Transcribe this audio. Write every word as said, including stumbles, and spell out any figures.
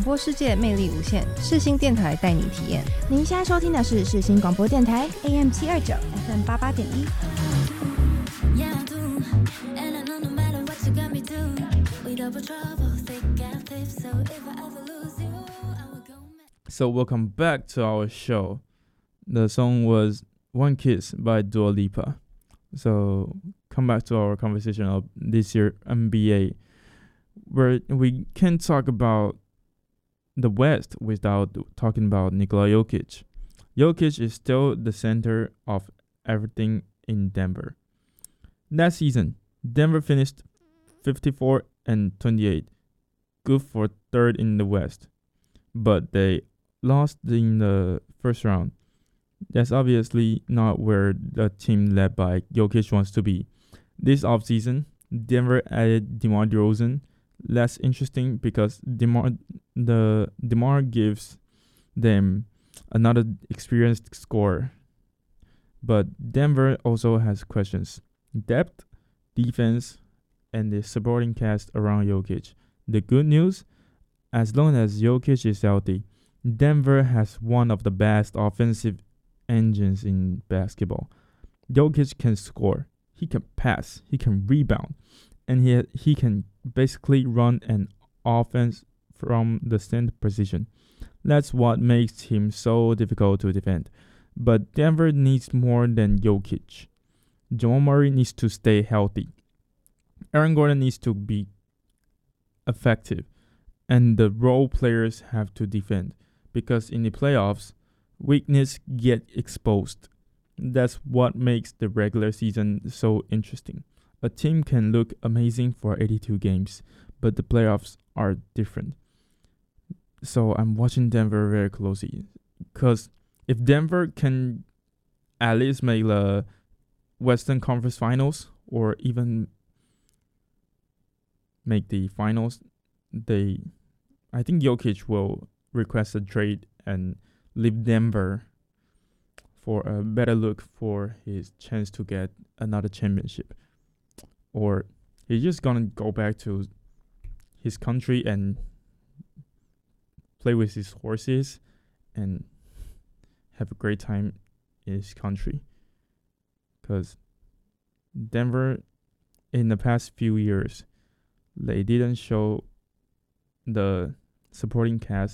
播世界魅力无限，世新电台带你体验。 您现在收听的是世新广播电台 A M 七二九 F M 八八点一。 So welcome back to our show. The song was One Kiss by Dua Lipa. So come back to our conversation of this year N B A, where we can't talk about the West without talking about Nikola Jokic. Jokic is still the center of everything in Denver. That season, Denver finished fifty-four and twenty-eight, good for third in the West, but they lost in the first round. That's obviously not where the team led by Jokic wants to be. This offseason, Denver added DeMar DeRozan. Less interesting because DeMar, the DeMar gives them another experienced scorer. But Denver also has questions. Depth, defense, and the supporting cast around Jokic. The good news, as long as Jokic is healthy, Denver has one of the best offensive engines in basketball. Jokic can score, he can pass, he can rebound, and he he can basically run an offense from the center position. That's what makes him so difficult to defend. But Denver needs more than Jokic. Jamal Murray needs to stay healthy. Aaron Gordon needs to be effective. And the role players have to defend. Because in the playoffs, weakness get exposed. That's what makes the regular season so interesting. A team can look amazing for eighty-two games, but the playoffs are different. So I'm watching Denver very closely. Because if Denver can at least make the Western Conference Finals or even make the finals, they, I think Jokic will request a trade and leave Denver for a better look for his chance to get another championship. Or he's just gonna go back to his country and play with his horses and have a great time in his country. Because Denver, in the past few years, they didn't show the supporting cast